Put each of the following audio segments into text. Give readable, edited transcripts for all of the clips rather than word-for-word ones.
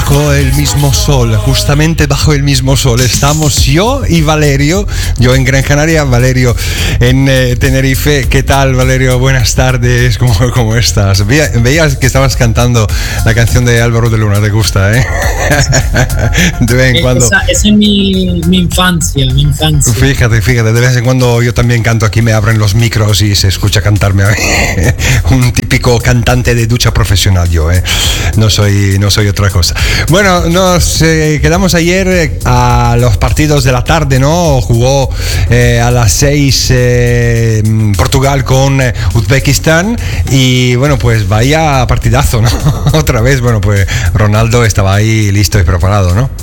bajo el mismo sol, justamente bajo el mismo sol. Estamos yo y Valerio, yo en Gran Canaria, Valerio en Tenerife. ¿Qué tal, Valerio? Buenas tardes, ¿cómo estás? Veías que estabas cantando la canción de Álvaro de Luna, ¿te gusta, eh? De vez en cuando. Esa es mi infancia. Fíjate, de vez en cuando yo también canto aquí, me abren los micros y se escucha cantarme a mí. Un típico cantante de ducha profesional yo, ¿eh? No soy otra cosa. Bueno, nos quedamos ayer a los partidos de la tarde, ¿no? Jugó a las 6 Portugal con Uzbekistán y bueno, pues vaya partidazo, ¿no? Otra vez, bueno, pues Ronaldo estaba ahí listo y preparado, ¿no?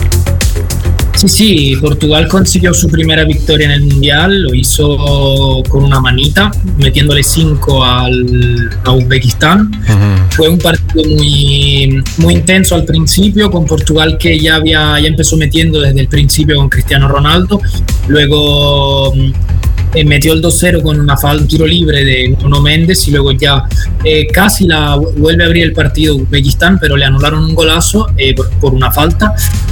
Sí, Portugal consiguió su primera victoria en el Mundial, lo hizo con una manita, metiéndole 5 a Uzbekistán. Uh-huh. Fue un partido muy, muy intenso al principio, con Portugal que ya empezó metiendo desde el principio con Cristiano Ronaldo, luego metió el 2-0 con un tiro libre de Nuno Méndez y luego ya casi vuelve a abrir el partido Uzbekistán, pero le anularon un golazo por una falta.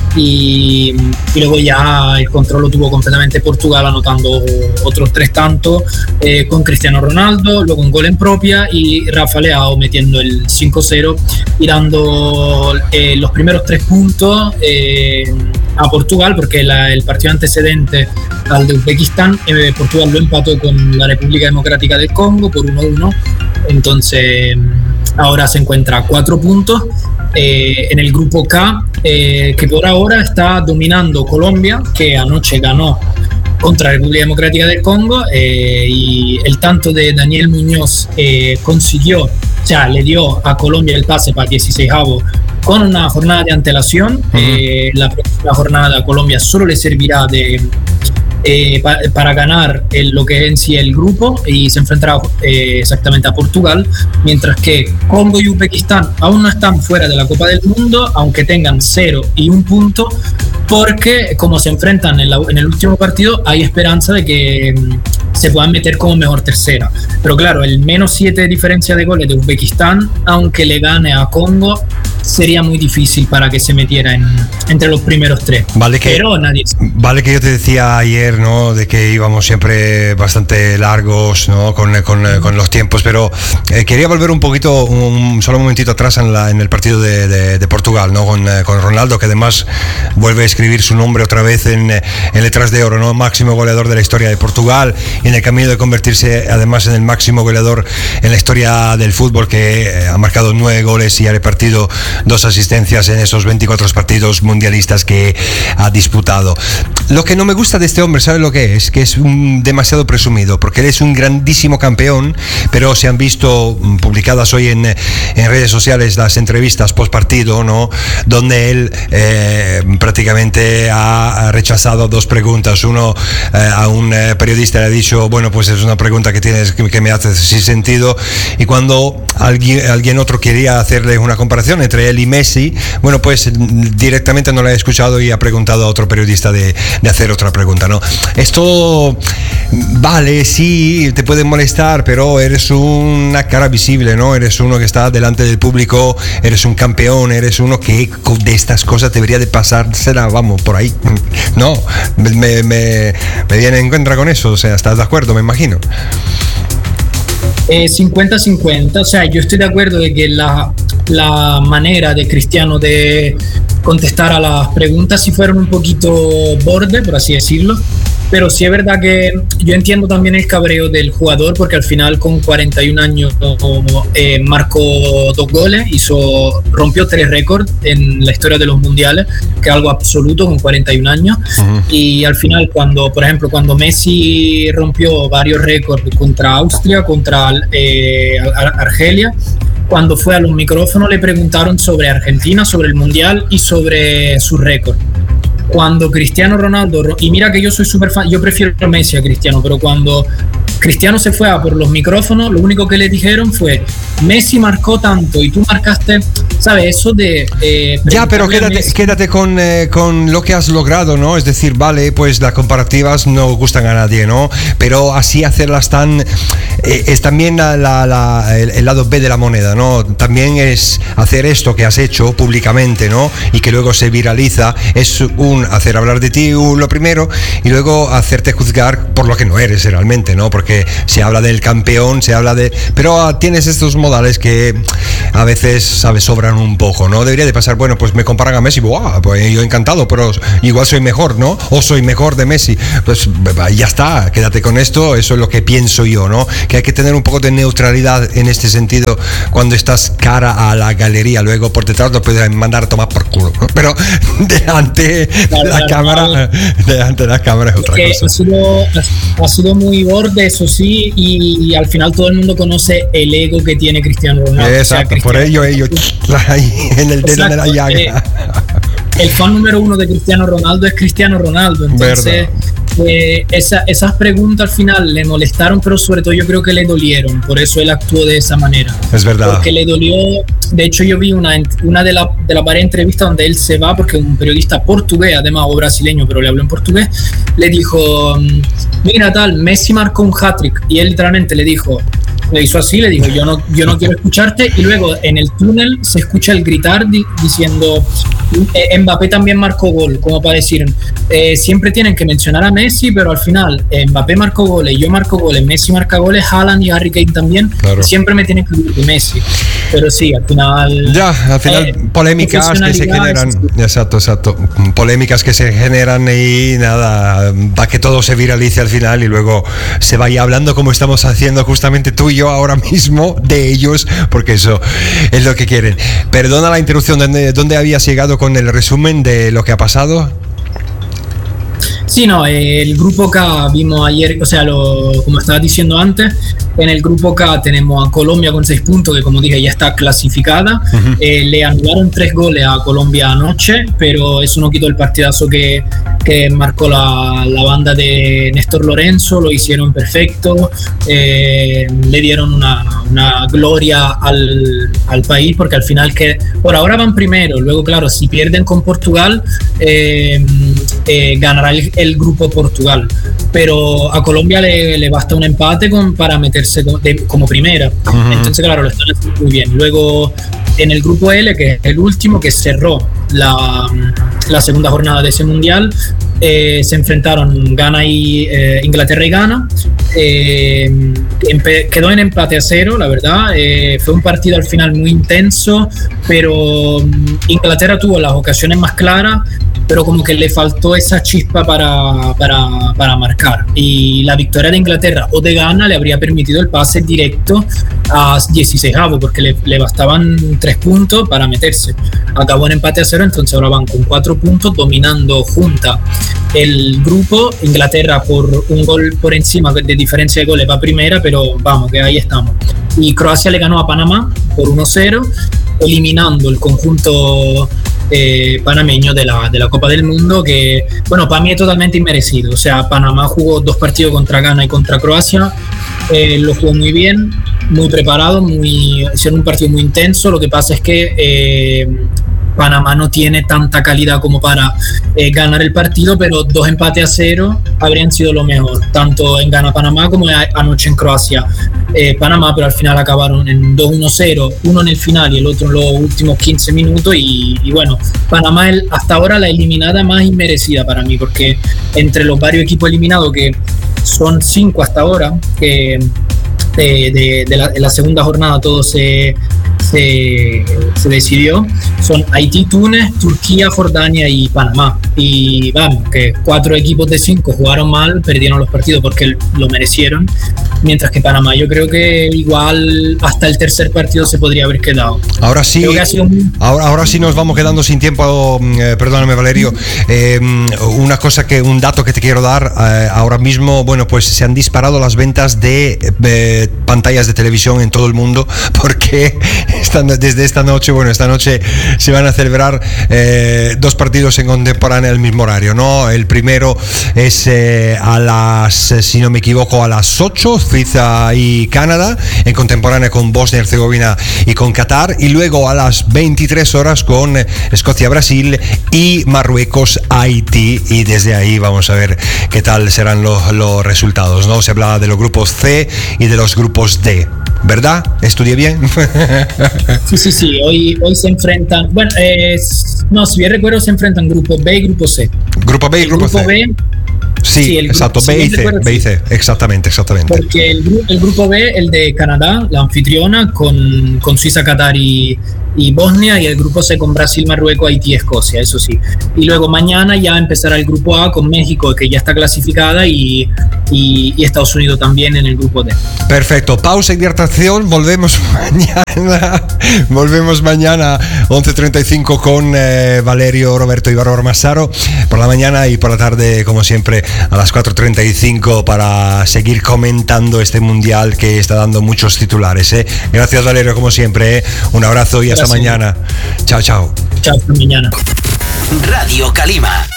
Y luego ya el control lo tuvo completamente Portugal, anotando otros 3 tantos con Cristiano Ronaldo, luego un gol en propia y Rafa Leao metiendo el 5-0 y dando los primeros 3 puntos a Portugal, porque el partido antecedente al de Uzbekistán, Portugal lo empató con la República Democrática del Congo por 1-1, entonces ahora se encuentra a 4 puntos en el grupo K, que por ahora está dominando Colombia, que anoche ganó contra la República Democrática del Congo, y el tanto de Daniel Muñoz le dio a Colombia el pase para 16avos con una jornada de antelación. Uh-huh. La próxima jornada a Colombia solo le servirá para ganar lo que es en sí el grupo y se enfrentará exactamente a Portugal, mientras que Congo y Uzbekistán aún no están fuera de la Copa del Mundo, aunque tengan 0 y 1 punto, porque como se enfrentan en el último partido hay esperanza de que se puedan meter como mejor tercera. Pero claro, el -7 de diferencia de goles de Uzbekistán, aunque le gane a Congo, sería muy difícil para que se metiera entre los primeros 3. Vale que yo te decía ayer, ¿no?, de que íbamos siempre bastante largos, ¿no?, con los tiempos, pero quería volver un poquito, solo un momentito atrás en el partido de Portugal, ¿no?, con Ronaldo, que además vuelve a escribir su nombre otra vez en letras de oro, ¿no?, máximo goleador de la historia de Portugal, y en el camino de convertirse además en el máximo goleador en la historia del fútbol, que ha marcado 9 goles y ha repartido 2 asistencias en esos 24 partidos mundialistas que ha disputado. Lo que no me gusta de este hombre, ¿sabes lo que es? Que es demasiado presumido, porque él es un grandísimo campeón, pero se han visto publicadas hoy en redes sociales las entrevistas post partido, ¿no?, donde él prácticamente ha rechazado 2 preguntas. Uno, a un periodista le ha dicho, bueno, pues es una pregunta que me hace sin sentido, y cuando alguien otro quería hacerle una comparación entre él y Messi, bueno, pues directamente no lo ha escuchado y ha preguntado a otro periodista de hacer otra pregunta, ¿no? Esto, vale, sí, te puede molestar, pero eres una cara visible, ¿no? Eres uno que está delante del público, eres un campeón, eres uno que de estas cosas debería de pasársela, vamos, por ahí. No, me viene en contra con eso, o sea, ¿estás de acuerdo? Me imagino. 50-50, o sea, yo estoy de acuerdo de que la manera de Cristiano de contestar a las preguntas sí fueron un poquito borde, por así decirlo, pero sí es verdad que yo entiendo también el cabreo del jugador, porque al final con 41 años marcó 2 goles, rompió 3 récords en la historia de los mundiales, que es algo absoluto con 41 años. Uh-huh. Y al final, por ejemplo, cuando Messi rompió varios récords contra Austria, contra Argelia, cuando fue a los micrófonos le preguntaron sobre Argentina, sobre el mundial y sobre su récord. Cuando Cristiano Ronaldo, y mira que yo soy súper fan, yo prefiero a Messi a Cristiano, pero cuando Cristiano se fue a por los micrófonos, lo único que le dijeron fue: Messi marcó tanto y tú marcaste ¿sabes? Eso de... ya, pero quédate con lo que has logrado, ¿no? Es decir, vale, pues las comparativas no gustan a nadie, ¿no? Pero así hacerlas es también el lado B de la moneda, ¿no? También es hacer esto que has hecho públicamente, ¿no? Y que luego se viraliza, es hacer hablar de ti lo primero, y luego hacerte juzgar por lo que no eres realmente, ¿no? Porque se habla del campeón, pero tienes estos modales que a veces, ¿sabes?, sobran un poco, ¿no? Debería de pasar, bueno, pues me comparan a Messi, ¡buah! Pues yo encantado, pero igual soy mejor, ¿no? O soy mejor de Messi. Pues ya está, quédate con esto, eso es lo que pienso yo, ¿no? Que hay que tener un poco de neutralidad en este sentido cuando estás cara a la galería, luego por detrás lo puedes mandar a tomar por culo, ¿no? Pero delante de la cámara es otra cosa. Ha sido muy borde, eso sí, y al final todo el mundo conoce el ego que tiene Cristiano Ronaldo. Exacto, por ello ahí en el dedo de la llaga. El fan número uno de Cristiano Ronaldo es Cristiano Ronaldo, entonces esas preguntas al final le molestaron, pero sobre todo yo creo que le dolieron, por eso él actuó de esa manera. Es verdad. Porque le dolió. De hecho, yo vi una de las varias entrevistas donde él se va, porque un periodista portugués, además, o brasileño, pero le habló en portugués, le dijo, mira tal, Messi marcó un hat-trick, y él literalmente le hizo así, le dijo, yo no quiero escucharte, y luego en el túnel se escucha el gritar diciendo, Mbappé también marcó gol, como para decir, siempre tienen que mencionar a Messi, pero al final Mbappé marcó goles, yo marco goles, Messi marca goles, Haaland y Harry Kane también, claro. Siempre me tienen que decir de Messi, pero sí, al final polémicas que se generan, exacto, polémicas que se generan y nada, para que todo se viralice al final y luego se vaya hablando como estamos haciendo justamente tú y yo ahora mismo de ellos, porque eso es lo que quieren. Perdona la interrupción, ¿dónde habías llegado con el resumen de lo que ha pasado? Sí, no, el grupo K vimos ayer, o sea, como estaba diciendo antes, en el grupo K tenemos a Colombia con 6 puntos, que como dije ya está clasificada. Uh-huh. Le anularon 3 goles a Colombia anoche, pero eso no quitó el partidazo que marcó la banda de Néstor Lorenzo, lo hicieron perfecto, le dieron una gloria al país, porque al final que por ahora van primero, luego claro, si pierden con Portugal, ganará el grupo Portugal, pero a Colombia le basta un empate para meterse como primera. Uh-huh. Entonces claro, lo están haciendo muy bien. Luego en el grupo L, que es el último, que cerró la segunda jornada de ese mundial, se enfrentaron Inglaterra y Ghana. Quedó en empate a 0, la verdad. Fue un partido al final muy intenso, pero Inglaterra tuvo las ocasiones más claras, pero como que le faltó esa chispa para marcar, y la victoria de Inglaterra o de Ghana le habría permitido el pase directo a 16avo, porque le bastaban 3 puntos para meterse. Acabó en empate a 0, entonces ahora van con 4 puntos, dominando junta el grupo. Inglaterra por un gol por encima de diferencia de goles va primera, pero vamos, que ahí estamos. Y Croacia le ganó a Panamá por 1-0, eliminando el conjunto panameño de la Copa del Mundo, que bueno, para mí es totalmente inmerecido. O sea, Panamá jugó 2 partidos contra Ghana y contra Croacia, lo jugó muy bien, muy preparado, hicieron un partido muy intenso. Lo que pasa es que Panamá no tiene tanta calidad como para ganar el partido, pero 2 empates a 0 habrían sido lo mejor, tanto en Ghana-Panamá como anoche en Croacia-Panamá, pero al final acabaron en 2-1-0, uno en el final y el otro en los últimos 15 minutos, y bueno, Panamá hasta ahora la eliminada más inmerecida para mí, porque entre los varios equipos eliminados, que son 5 hasta ahora, que de la segunda jornada todo se decidió, son Haití, Túnez, Turquía, Jordania y Panamá. Y vamos, que 4 equipos de 5 jugaron mal, perdieron los partidos porque lo merecieron, mientras que Panamá yo creo que igual hasta el tercer partido se podría haber quedado. Ahora sí, ahora sí nos vamos quedando sin tiempo, perdóname Valerio, un dato que te quiero dar, ahora mismo, bueno, pues se han disparado las ventas de pantallas de televisión en todo el mundo, porque desde esta noche se van a celebrar 2 partidos en contemporáneo al mismo horario, ¿no? El primero es si no me equivoco, a las 8 Suiza y Canadá, en contemporánea con Bosnia y Herzegovina y con Qatar, y luego a las 23 horas con Escocia, Brasil y Marruecos, Haití, y desde ahí vamos a ver qué tal serán los resultados, ¿no? Se habla de los grupos C y de los grupos D, ¿verdad? ¿Estudié bien? Sí, hoy se enfrentan, bueno, no, si bien recuerdo se enfrentan grupo B y grupo C. Grupo B y grupo C. B, sí, exacto, B y C, exactamente. Porque el grupo B, el de Canadá, la anfitriona, con Suiza, Qatar y Bosnia, y el grupo C con Brasil, Marruecos, Haití y Escocia, eso sí. Y luego mañana ya empezará el grupo A con México, que ya está clasificada, y Estados Unidos también en el grupo D. Perfecto, pausa y hidratación, volvemos mañana 11:35 con Valerio, Roberto y Bárbara Massaro por la mañana, y por la tarde, como siempre, a las 4:35 para seguir comentando este mundial que está dando muchos titulares. Gracias, Valerio, como siempre. Un abrazo y hasta mañana. Chao. Chao, hasta mañana. Radio Calima.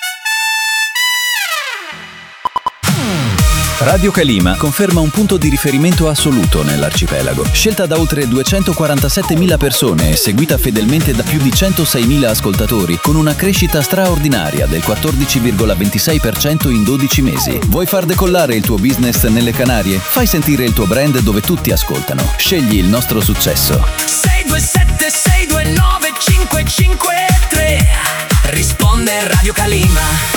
Radio Calima conferma un punto di riferimento assoluto nell'arcipelago. Scelta da oltre 247.000 persone e seguita fedelmente da più di 106.000 ascoltatori, con una crescita straordinaria del 14,26% in 12 mesi. Vuoi far decollare il tuo business nelle Canarie? Fai sentire il tuo brand dove tutti ascoltano. Scegli il nostro successo. 627 629 553. Risponde Radio Calima.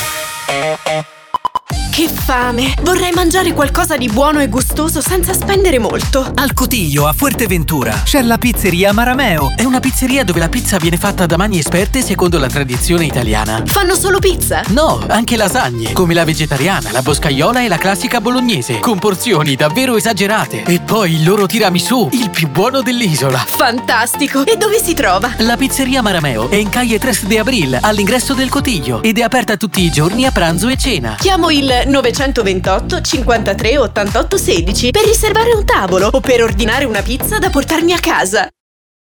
Che fame! Vorrei mangiare qualcosa di buono e gustoso senza spendere molto. Al Cotillo, a Fuerteventura, c'è la pizzeria Marameo. È una pizzeria dove la pizza viene fatta da mani esperte secondo la tradizione italiana. Fanno solo pizza? No, anche lasagne, come la vegetariana, la boscaiola e la classica bolognese, con porzioni davvero esagerate. E poi il loro tiramisù, il più buono dell'isola. Fantastico! E dove si trova? La pizzeria Marameo è in calle 3 de Abril, all'ingresso del Cotillo, ed è aperta tutti i giorni a pranzo e cena. Chiamo il 928 53 88 16 per riservare un tavolo o per ordinare una pizza da portarmi a casa.